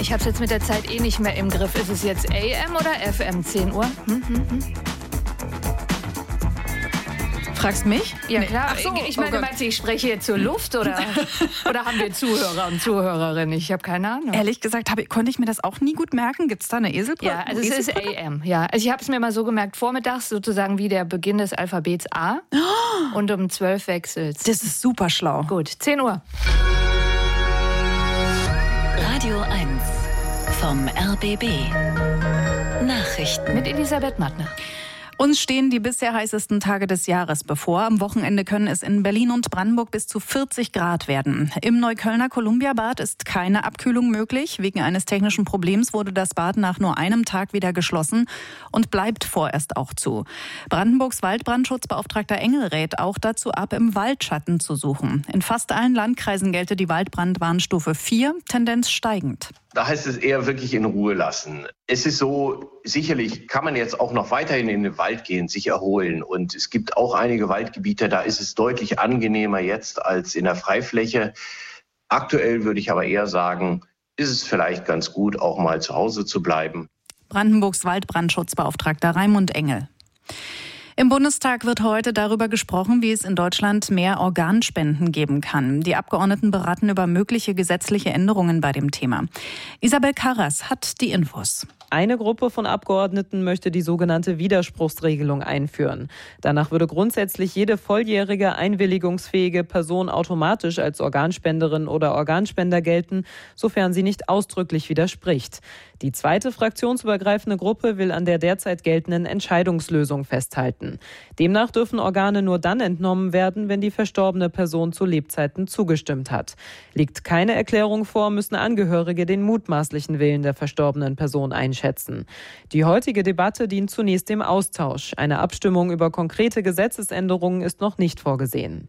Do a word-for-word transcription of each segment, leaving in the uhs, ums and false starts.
Ich hab's jetzt mit der Zeit eh nicht mehr im Griff. Ist es jetzt A M oder F M? zehn Uhr? Hm, hm, hm. Fragst mich? Ja, nee. klar. Ach so, ich oh meine, Gott. meinst du, ich spreche jetzt zur Luft oder, oder haben wir Zuhörer und Zuhörerinnen? Ich habe keine Ahnung. Ehrlich gesagt hab, konnte ich mir das auch nie gut merken. Gibt es da eine Eselbrücke? Ja, also es ist A M. Ja. Also ich habe es mir mal so gemerkt, vormittags sozusagen wie der Beginn des Alphabets A. Oh. Und um zwölf wechselt's. Das ist super schlau. Gut, zehn Uhr. Radio eins vom R B B. Nachrichten mit Elisabeth Mattner. Uns stehen die bisher heißesten Tage des Jahres bevor. Am Wochenende können es in Berlin und Brandenburg bis zu vierzig Grad werden. Im Neuköllner Columbiabad ist keine Abkühlung möglich. Wegen eines technischen Problems wurde das Bad nach nur einem Tag wieder geschlossen und bleibt vorerst auch zu. Brandenburgs Waldbrandschutzbeauftragter Engel rät auch dazu ab, im Waldschatten zu suchen. In fast allen Landkreisen gelte die Waldbrandwarnstufe vier, Tendenz steigend. Da heißt es eher wirklich in Ruhe lassen. Es ist so, sicherlich kann man jetzt auch noch weiterhin in den Wald gehen, sich erholen. Und es gibt auch einige Waldgebiete, da ist es deutlich angenehmer jetzt als in der Freifläche. Aktuell würde ich aber eher sagen, ist es vielleicht ganz gut, auch mal zu Hause zu bleiben. Brandenburgs Waldbrandschutzbeauftragter Raimund Engel. Im Bundestag wird heute darüber gesprochen, wie es in Deutschland mehr Organspenden geben kann. Die Abgeordneten beraten über mögliche gesetzliche Änderungen bei dem Thema. Isabel Karras hat die Infos. Eine Gruppe von Abgeordneten möchte die sogenannte Widerspruchsregelung einführen. Danach würde grundsätzlich jede volljährige, einwilligungsfähige Person automatisch als Organspenderin oder Organspender gelten, sofern sie nicht ausdrücklich widerspricht. Die zweite fraktionsübergreifende Gruppe will an der derzeit geltenden Entscheidungslösung festhalten. Demnach dürfen Organe nur dann entnommen werden, wenn die verstorbene Person zu Lebzeiten zugestimmt hat. Liegt keine Erklärung vor, müssen Angehörige den mutmaßlichen Willen der verstorbenen Person einschätzen. Die heutige Debatte dient zunächst dem Austausch. Eine Abstimmung über konkrete Gesetzesänderungen ist noch nicht vorgesehen.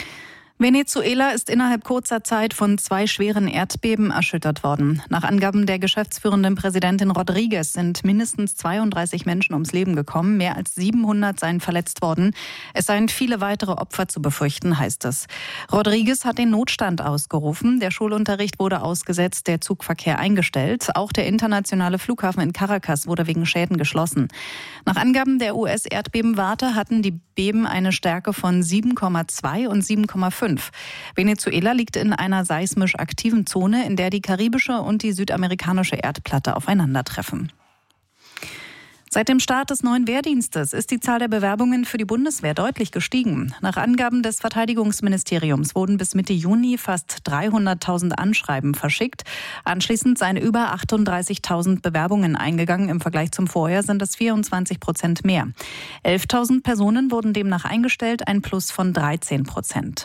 Venezuela ist innerhalb kurzer Zeit von zwei schweren Erdbeben erschüttert worden. Nach Angaben der geschäftsführenden Präsidentin Rodriguez sind mindestens zweiunddreißig Menschen ums Leben gekommen. Mehr als siebenhundert seien verletzt worden. Es seien viele weitere Opfer zu befürchten, heißt es. Rodriguez hat den Notstand ausgerufen. Der Schulunterricht wurde ausgesetzt, der Zugverkehr eingestellt. Auch der internationale Flughafen in Caracas wurde wegen Schäden geschlossen. Nach Angaben der U S-Erdbebenwarte hatten die Beben eine Stärke von sieben Komma zwei und sieben Komma fünf. Venezuela liegt in einer seismisch aktiven Zone, in der die karibische und die südamerikanische Erdplatte aufeinandertreffen. Seit dem Start des neuen Wehrdienstes ist die Zahl der Bewerbungen für die Bundeswehr deutlich gestiegen. Nach Angaben des Verteidigungsministeriums wurden bis Mitte Juni fast dreihunderttausend Anschreiben verschickt. Anschließend seien über achtunddreißigtausend Bewerbungen eingegangen. Im Vergleich zum Vorjahr sind es vierundzwanzig Prozent mehr. elftausend Personen wurden demnach eingestellt, ein Plus von dreizehn Prozent.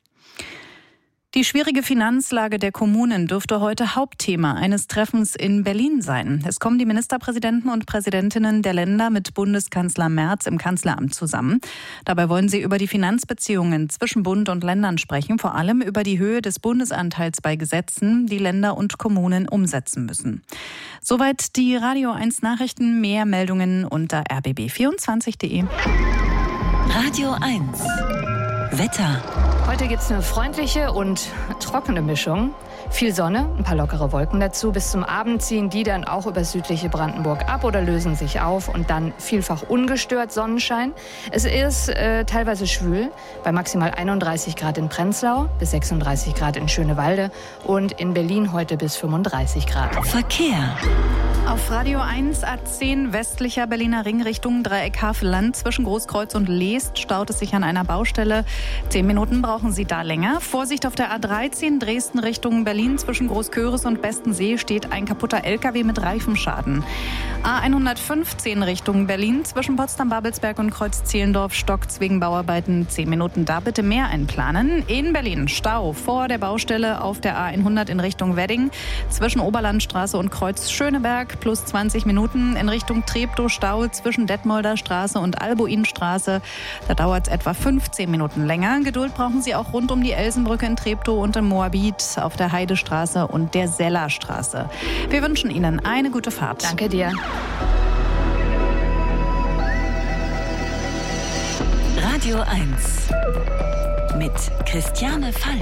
Die schwierige Finanzlage der Kommunen dürfte heute Hauptthema eines Treffens in Berlin sein. Es kommen die Ministerpräsidenten und Präsidentinnen der Länder mit Bundeskanzler Merz im Kanzleramt zusammen. Dabei wollen sie über die Finanzbeziehungen zwischen Bund und Ländern sprechen, vor allem über die Höhe des Bundesanteils bei Gesetzen, die Länder und Kommunen umsetzen müssen. Soweit die Radio eins Nachrichten. Mehr Meldungen unter r b b vierundzwanzig punkt de. Radio eins Wetter. Heute gibt es eine freundliche und trockene Mischung. Viel Sonne, ein paar lockere Wolken dazu. Bis zum Abend ziehen die dann auch über südliche Brandenburg ab oder lösen sich auf und dann vielfach ungestört Sonnenschein. Es ist äh, teilweise schwül, bei maximal einunddreißig Grad in Prenzlau, bis sechsunddreißig Grad in Schönewalde und in Berlin heute bis fünfunddreißig Grad. Verkehr. Auf Radio eins A zehn westlicher Berliner Ring Richtung Dreieck Havelland zwischen Großkreuz und Leest staut es sich an einer Baustelle. Zehn Minuten brauchen Sie da länger. Vorsicht auf der A dreizehn Dresden Richtung Berlin zwischen Großköris und Bestensee steht ein kaputter L K W mit Reifenschaden. A hundertfünfzehn Richtung Berlin zwischen Potsdam-Babelsberg und Kreuz-Zehlendorf stockt's wegen Bauarbeiten. Zehn Minuten da bitte mehr einplanen. In Berlin Stau vor der Baustelle auf der A hundert in Richtung Wedding zwischen Oberlandstraße und Kreuz Schöneberg plus zwanzig Minuten. In Richtung Treptow Stau zwischen Detmolder Straße und Albuinstraße. Da dauert es etwa fünfzehn Minuten länger. Geduld brauchen Sie auch rund um die Elsenbrücke in Treptow und in Moabit auf der Heidestraße und der Sellerstraße. Wir wünschen Ihnen eine gute Fahrt. Danke dir. Radio eins mit Christiane Falk.